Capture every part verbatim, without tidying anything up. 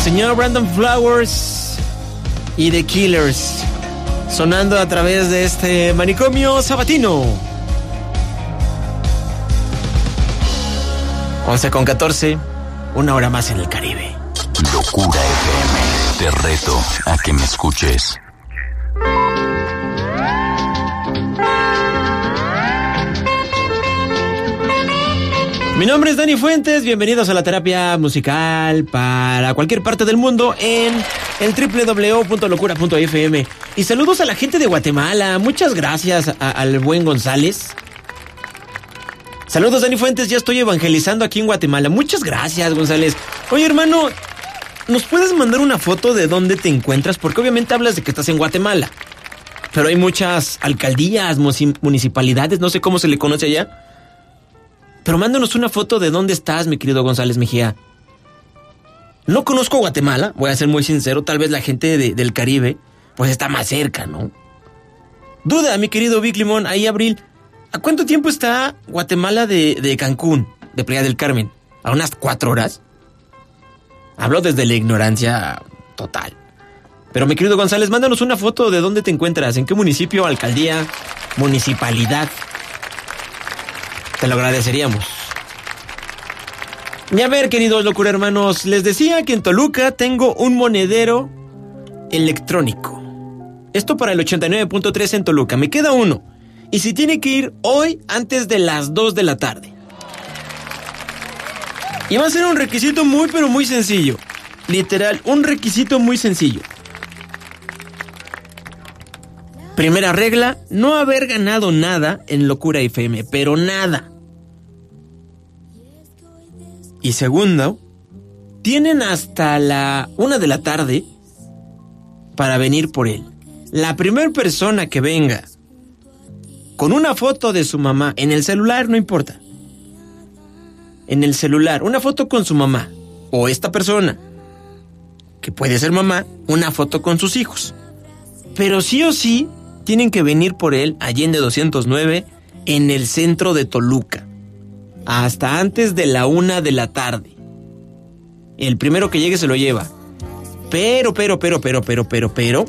señor Brandon Flowers y The Killers, sonando a través de este manicomio sabatino. once con catorce, una hora más en el Caribe. Locura F M, te reto a que me escuches. Mi nombre es Dani Fuentes, bienvenidos a la terapia musical para cualquier parte del mundo en el doble u doble u doble u punto locura punto f m. Y saludos a la gente de Guatemala, muchas gracias a, al buen González. Saludos, Dani Fuentes, ya estoy evangelizando aquí en Guatemala, muchas gracias, González. Oye, hermano, ¿nos puedes mandar una foto de dónde te encuentras? Porque obviamente hablas de que estás en Guatemala, pero hay muchas alcaldías, municipalidades, no sé cómo se le conoce allá. Pero mándanos una foto de dónde estás, mi querido González Mejía. No conozco Guatemala, voy a ser muy sincero. Tal vez la gente de, del Caribe, pues está más cerca, ¿no? Duda, mi querido Vic Limón, ahí Abril. ¿A cuánto tiempo está Guatemala de, de Cancún, de Playa del Carmen? ¿A unas cuatro horas? Hablo desde la ignorancia total. Pero mi querido González, mándanos una foto de dónde te encuentras, en qué municipio, alcaldía, municipalidad. Te lo agradeceríamos. Y a ver, queridos locura hermanos, les decía que en Toluca tengo un monedero electrónico. Esto para el ochenta y nueve punto tres en Toluca. Me queda uno. Y si tiene que ir hoy antes de las dos de la tarde. Y va a ser un requisito muy pero muy sencillo. Literal, un requisito muy sencillo. Primera regla, no haber ganado nada en Locura F M, pero nada. Y segundo, tienen hasta la una de la tarde para venir por él. La primera persona que venga con una foto de su mamá, en el celular, no importa. En el celular, una foto con su mamá, o esta persona, que puede ser mamá, una foto con sus hijos. Pero sí o sí, tienen que venir por él, Allende doscientos nueve, en el centro de Toluca. Hasta antes de la una de la tarde. El primero que llegue se lo lleva. Pero, pero, pero, pero, pero, pero, pero...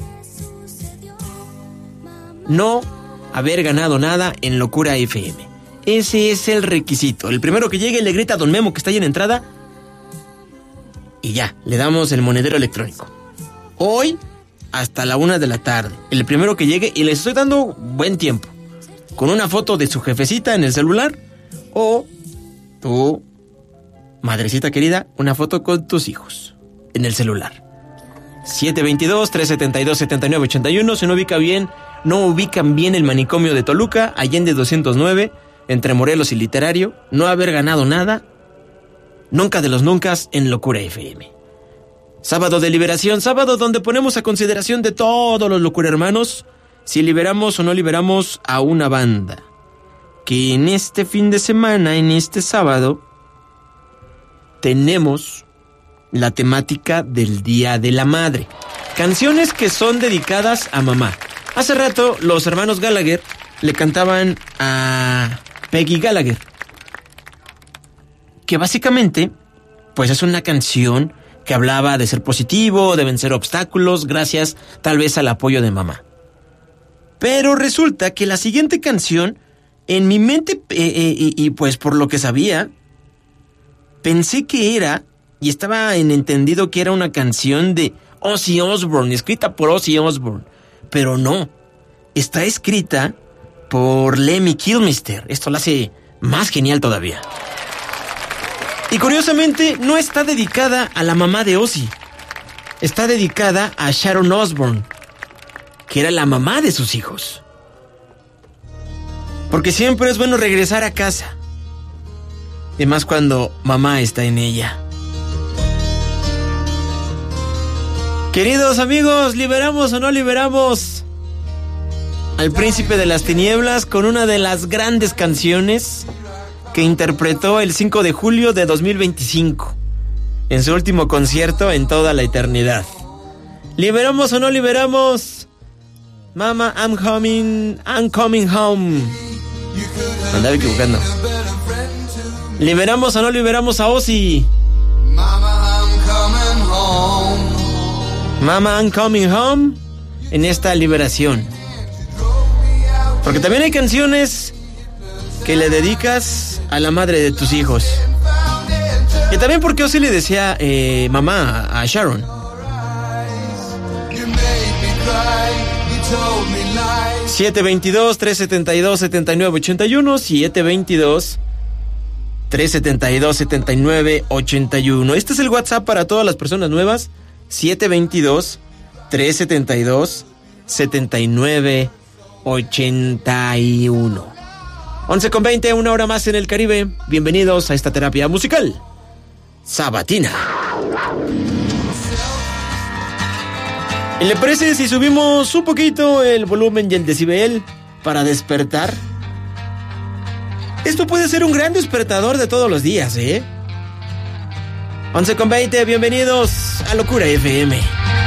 no haber ganado nada en Locura F M. Ese es el requisito. El primero que llegue le grita a Don Memo que está ahí en entrada. Y ya, le damos el monedero electrónico. Hoy, hasta la una de la tarde. El primero que llegue, y les estoy dando buen tiempo. Con una foto de su jefecita en el celular. O tu madrecita querida, una foto con tus hijos en el celular. siete dos dos, tres siete dos, siete nueve ocho uno. Si no ubica bien, no ubican bien el manicomio de Toluca, Allende doscientos nueve, entre Morelos y Literario. No haber ganado nada, nunca de los nuncas en Locura F M. Sábado de liberación, sábado donde ponemos a consideración de todos los locura hermanos si liberamos o no liberamos a una banda. Que en este fin de semana, en este sábado, tenemos la temática del Día de la Madre. Canciones que son dedicadas a mamá. Hace rato los hermanos Gallagher le cantaban a Peggy Gallagher, que básicamente, pues es una canción que hablaba de ser positivo, de vencer obstáculos, gracias tal vez al apoyo de mamá. Pero resulta que la siguiente canción, en mi mente, eh, eh, y, y pues por lo que sabía, pensé que era, y estaba en entendido que era una canción de Ozzy Osbourne, escrita por Ozzy Osbourne. Pero no, está escrita por Lemmy Kilmister. Esto la hace más genial todavía. Y curiosamente, no está dedicada a la mamá de Ozzy. Está dedicada a Sharon Osbourne, que era la mamá de sus hijos. Porque siempre es bueno regresar a casa. Y más cuando mamá está en ella. Queridos amigos, ¿liberamos o no liberamos al príncipe de las tinieblas con una de las grandes canciones que interpretó el cinco de julio de dos mil veinticinco en su último concierto en toda la eternidad? ¿Liberamos o no liberamos? Mama, I'm coming, I'm coming home. Me andaba equivocando. ¿Liberamos o no liberamos a Ozzy? Mama, I'm coming home. Mama, I'm coming home, en esta liberación. Porque también hay canciones que le dedicas a la madre de tus hijos. Y también porque Ozzy le decía eh, mamá a Sharon. siete veintidós, trescientos setenta y dos, setenta y nueve ochenta y uno, siete veintidós, trescientos setenta y dos, setenta y nueve ochenta y uno. Este es el WhatsApp para todas las personas nuevas. siete veintidós, trescientos setenta y dos, setenta y nueve ochenta y uno. once con veinte, una hora más en el Caribe. Bienvenidos a esta terapia musical sabatina. ¿Y le parece si subimos un poquito el volumen y el decibel para despertar? Esto puede ser un gran despertador de todos los días, ¿eh? once con veinte, bienvenidos a Locura F M.